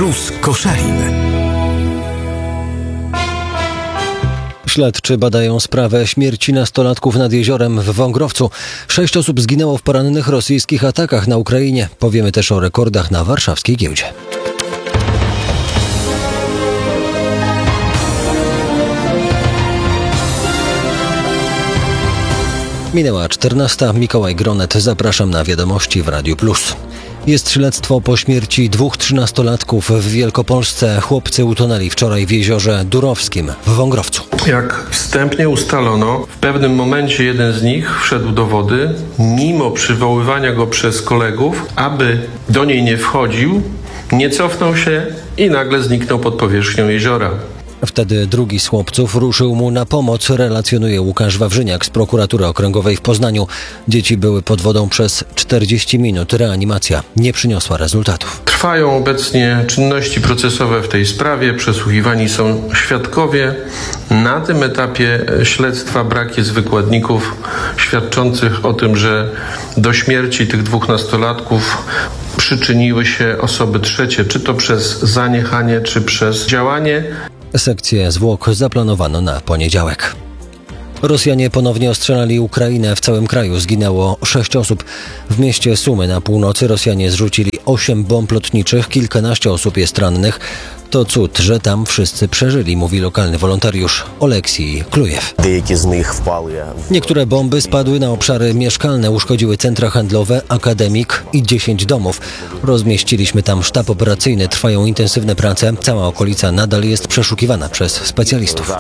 Plus Koszalin. Śledczy badają sprawę śmierci nastolatków nad jeziorem w Wągrowcu. 6 osób zginęło w porannych rosyjskich atakach na Ukrainie. Powiemy też o rekordach na warszawskiej giełdzie. Minęła 14. Mikołaj Gronet. Zapraszam na wiadomości w Radiu Plus. Jest śledztwo po śmierci 2 13-latków w Wielkopolsce. Chłopcy utonęli wczoraj w jeziorze Durowskim w Wągrowcu. Jak wstępnie ustalono, w pewnym momencie jeden z nich wszedł do wody, mimo przywoływania go przez kolegów, aby do niej nie wchodził, nie cofnął się i nagle zniknął pod powierzchnią jeziora. Wtedy drugi z chłopców ruszył mu na pomoc, relacjonuje Łukasz Wawrzyniak z Prokuratury Okręgowej w Poznaniu. Dzieci były pod wodą przez 40 minut. Reanimacja nie przyniosła rezultatów. Trwają obecnie czynności procesowe w tej sprawie, przesłuchiwani są świadkowie. Na tym etapie śledztwa brak jest wykładników świadczących o tym, że do śmierci tych 2 nastolatków przyczyniły się osoby trzecie, czy to przez zaniechanie, czy przez działanie. Sekcję zwłok zaplanowano na poniedziałek. Rosjanie ponownie ostrzelali Ukrainę. W całym kraju zginęło 6 osób. W mieście Sumy na północy Rosjanie zrzucili 8 bomb lotniczych, kilkanaście osób jest rannych. To cud, że tam wszyscy przeżyli, mówi lokalny wolontariusz Oleksij Klujew. Niektóre bomby spadły na obszary mieszkalne, uszkodziły centra handlowe, akademik i 10 domów. Rozmieściliśmy tam sztab operacyjny, trwają intensywne prace. Cała okolica nadal jest przeszukiwana przez specjalistów.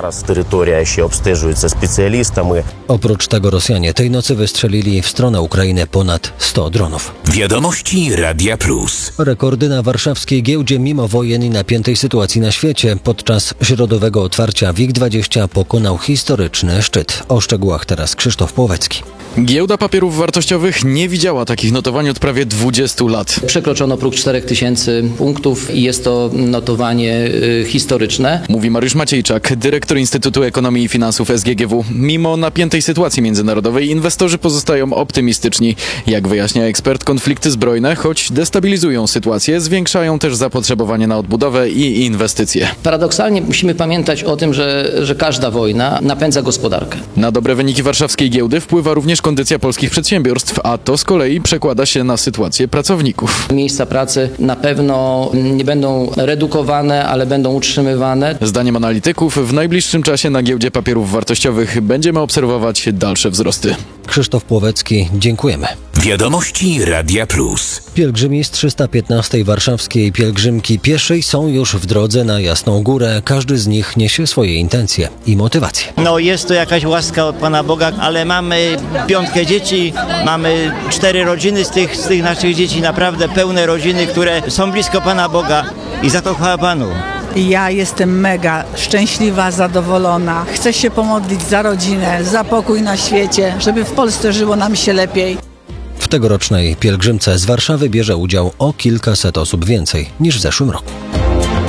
Oprócz tego Rosjanie tej nocy wystrzelili w stronę Ukrainy ponad 100 dronów. Wiadomości Radia Plus. Rekordy na warszawskiej giełdzie mimo wojen i napiętej sytuacji na świecie. Podczas środowego otwarcia WIG20 pokonał historyczny szczyt. O szczegółach teraz Krzysztof Płowecki. Giełda papierów wartościowych nie widziała takich notowań od prawie 20 lat. Przekroczono próg 4000 punktów i jest to notowanie historyczne. Mówi Mariusz Maciejczak, dyrektor Instytutu Ekonomii i Finansów SGGW. Mimo napiętej sytuacji międzynarodowej inwestorzy pozostają optymistyczni. Jak wyjaśnia ekspert, konflikty zbrojne, choć destabilizują sytuację, zwiększają też zapotrzebowanie na odbudowę i inwestycje. Paradoksalnie musimy pamiętać o tym, że każda wojna napędza gospodarkę. Na dobre wyniki warszawskiej giełdy wpływa również kondycja polskich przedsiębiorstw, a to z kolei przekłada się na sytuację pracowników. Miejsca pracy na pewno nie będą redukowane, ale będą utrzymywane. Zdaniem analityków w najbliższym czasie na giełdzie papierów wartościowych będziemy obserwować dalsze wzrosty. Krzysztof Płowecki, dziękujemy. Wiadomości Radia Plus. Pielgrzymi z 315. warszawskiej pielgrzymki pieszej są już w drodze na Jasną Górę. Każdy z nich niesie swoje intencje i motywacje. Jest to jakaś łaska od Pana Boga, ale mamy 5 dzieci, mamy 4 rodziny z tych naszych dzieci, naprawdę pełne rodziny, które są blisko Pana Boga i za to chwała Panu. Ja jestem mega szczęśliwa, zadowolona. Chcę się pomodlić za rodzinę, za pokój na świecie, żeby w Polsce żyło nam się lepiej. W tegorocznej pielgrzymce z Warszawy bierze udział o kilkaset osób więcej niż w zeszłym roku.